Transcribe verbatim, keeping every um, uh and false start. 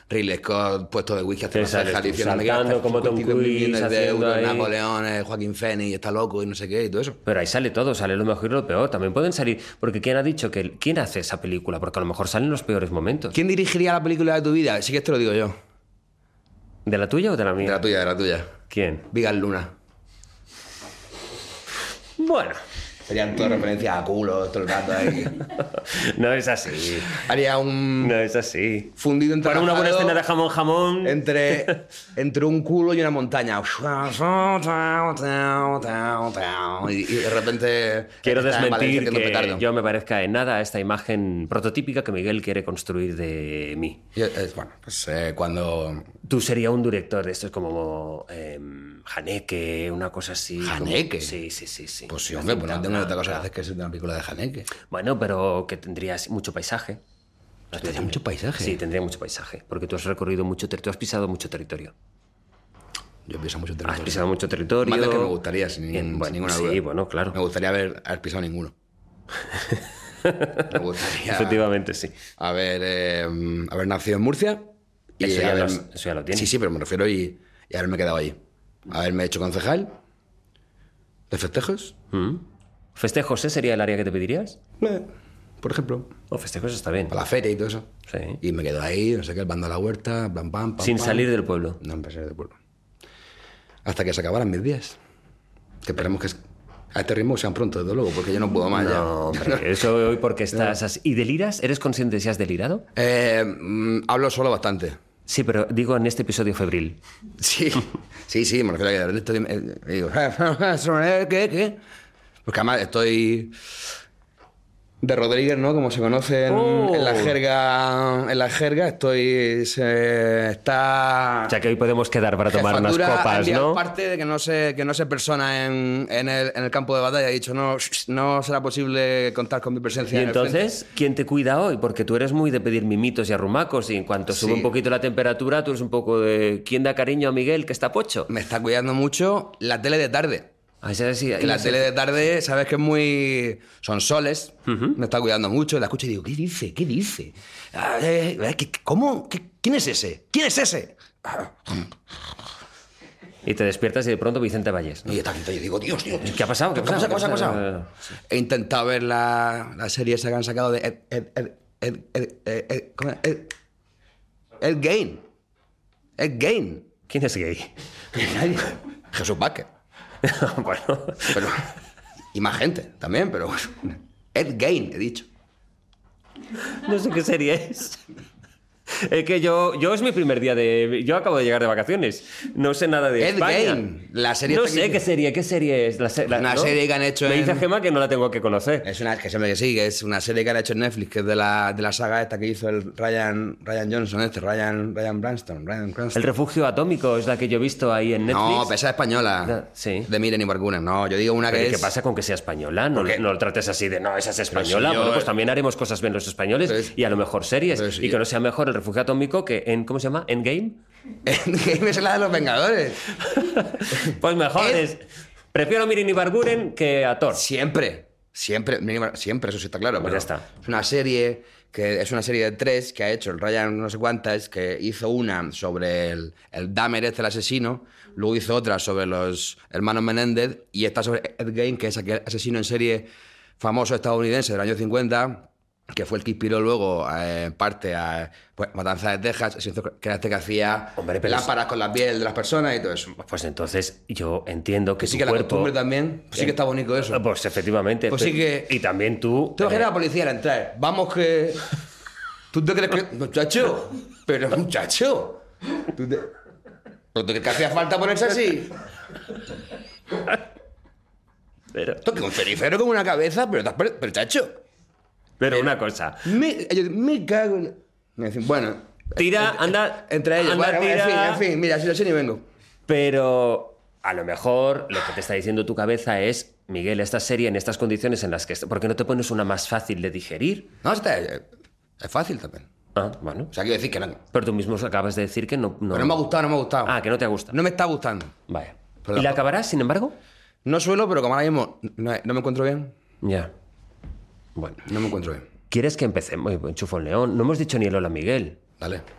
Ridley Scott puesto de whisky hasta Te las sales cejas tú diciendo me saltando como Tom Cruise, millones de haciendo euros, ahí- Napoleón, eh, Joaquín Phoenix, está loco y no sé qué y todo eso. Pero ahí sale todo, sale lo mejor y lo peor. También pueden salir... Porque ¿quién ha dicho que... ¿Quién hace esa película? Porque a lo mejor salen los peores momentos. ¿Quién dirigiría la película de tu vida? Sí que esto lo digo yo. ¿De la tuya o de la mía? De la tuya, de la tuya. ¿Quién? Vigas Luna. Bueno, Serían todas referencias a culo todo el rato ahí. no es así. Haría un No es así. fundido entre Para una buena escena de jamón jamón... entre, entre un culo y una montaña. Y, y de repente... Quiero está en Valencia desmentir haciendo que petardo. yo me parezca en nada a esta imagen prototípica que Miguel quiere construir de mí. Y es- bueno, pues eh, cuando... Tú serías un director de estos como eh, Haneke, una cosa así. como- ¿Haneke? Sí, sí, sí, sí. Pues sí, Una hombre, cinta pues no tengo otra cosa que blanca. hacer que ser una película de Haneke. Bueno, pero que tendrías mucho paisaje. Tendría mucho paisaje. Sí, tendría mucho paisaje. Porque tú has recorrido mucho territorio, tú has pisado mucho territorio. Yo pienso mucho Has territorio. pisado mucho territorio. Más de que me gustaría, sin, Bien, sin bueno, ninguna sí, duda. bueno, claro. Me gustaría haber, haber pisado ninguno. Me gustaría Efectivamente, sí. haber, eh, haber nacido en Murcia. Y Eso ya, haber- lo, eso ya lo tienes. Sí, sí, pero me refiero y, y haberme quedado allí. Haberme hecho concejal de festejos. ¿Mm? ¿Festejos ese sería el área que te pedirías? Eh, por ejemplo, O festejos está bien. para la feria y todo eso. Sí. Y me quedo ahí, no sé qué, el bando a la huerta, pam, pam, pam. Sin pam. salir del pueblo. No empecé del pueblo. Hasta que se acabaran mis días. Que esperemos que es- a este ritmo sean pronto, desde luego, porque yo no puedo más ya. No, hombre, eso hoy porque estás así. ¿Y deliras? ¿Eres consciente de si has delirado? Eh, mm, hablo solo bastante. Sí, pero digo en este episodio febril. Sí, sí, sí, me refiero a que de repente estoy, eh, digo, ¿qué, qué? Porque además estoy de Rodríguez, ¿no? Como se conoce en, Oh. en la jerga, en la jerga, estoy, se, está... O sea que hoy podemos quedar para tomar unas Jefatura ha copas, enviado ¿no? parte de que no se, que no se persona en, en, el, en el campo de batalla. Ha dicho, no, no será posible contar con mi presencia Y en el frente. entonces, ¿quién te cuida hoy? Porque tú eres muy de pedir mimitos y arrumacos y en cuanto sube Sí. un poquito la temperatura, tú eres un poco de... ¿Quién da cariño a Miguel que está pocho? Me está cuidando mucho la tele de tarde. Ah, esa sí, Que la tele de tarde, sabes que es muy... Son soles. Me está cuidando mucho. La escucho y digo, ¿qué dice? ¿Qué dice? Ah, eh, eh, ¿qué- ¿Cómo? ¿Qué- ¿Quién es ese? ¿Quién es ese? Y te despiertas y de pronto Vicente Valles. Y está aquí, yo digo, Dios, Dios. ¿Qué ha pasado? ¿Qué ha pasado? ¿Qué ha pasado? ¿Qué ha pasado? Eh, He intentado ver la, la serie esa que han sacado de... Ed, Ed, Ed, Ed, Ed, Ed, Ed, ¿cómo es? Ed, Ed Gein. Ed Gein. ¿Quién es gay? Jesús Vázquez. Bueno, Pero, y más gente también, pero... Ed Gein, he dicho. no sé qué serie es. Es que yo, yo es mi primer día de... Yo acabo de llegar de vacaciones. No sé nada de Ed España. Gein, la serie No esta que sé hizo- qué serie, qué serie es. La se- la- Una ¿no? serie que han hecho Me dice en- Gemma que no la tengo que conocer. Es una que siempre que sí, que es una serie que han hecho en Netflix, que es de la, de la saga esta que hizo el Ryan, Ryan Johnson, este, Ryan, Ryan Branston, Ryan Cranston. El refugio atómico es la que yo he visto ahí en Netflix. No, pesa española. Ya, sí. De Miren y Bargunes. No, yo digo una Pero que ¿y es... ¿qué pasa con que sea española? No, Porque- no lo trates así de, no, esa es Pero española. si yo- Bueno, pues también haremos cosas bien los españoles Pero es- y a lo mejor series. pero si y que yo- no sea mejor el refugio atómico que en, ¿cómo se llama? ¿Endgame? Endgame es la de los Vengadores. Pues mejor Ed- es... Prefiero a Mirin Ibarguren que a Thor. Siempre, siempre, Miren y Bar- siempre, eso sí está claro. Pues pero ya está. Es una serie que es una serie de tres que ha hecho el Ryan no sé cuántas, que hizo una sobre el, el Dahmer este, el asesino, luego hizo otra sobre los hermanos Menéndez y esta sobre Ed Gein, que es aquel asesino en serie famoso estadounidense del año cincuenta, que fue el que inspiró luego eh, parte a pues, Matanza de Texas, que era este que hacía Hombre, pero lámparas con la piel de las personas y todo eso. Pues entonces yo entiendo que Sí tu que la cuerpo... costumbre también, pues sí que está bonito eso. Pues efectivamente. Pues sí Pero- que- Y también tú... Tú imaginas eh, a la policía al entrar. Vamos que... ¿Tú te crees que...? Muchacho. Pero muchacho. ¿Tú te... ¿Pero tú crees que hacía falta ponerse así? pero, Esto que un cenicero con una cabeza, pero... te has per- Pero chacho. pero una cosa. Me, yo- me cago en... Me dicen, bueno... Tira, eh, anda... Entre ellos. anda, Bueno, en tira. fin, en fin. Mira, si lo sé ni vengo. Pero a lo mejor lo que te está diciendo tu cabeza es, Miguel, esta serie en estas condiciones en las que... ¿Por qué no te pones una más fácil de digerir? No, está... Es fácil también. Ah, bueno. O sea, quiero decir que no... Pero tú mismo acabas de decir que no... no... Pero no me ha gustado, no me ha gustado. Ah, que no te gusta. No me está gustando. Vaya. Pero ¿Y la la- acabarás, sin embargo? No suelo, pero como ahora mismo no, no me encuentro bien, Ya. Bueno. no me encuentro bien. ¿Quieres que empecemos? Enchufo el león. No hemos dicho ni el hola, Miguel. Dale.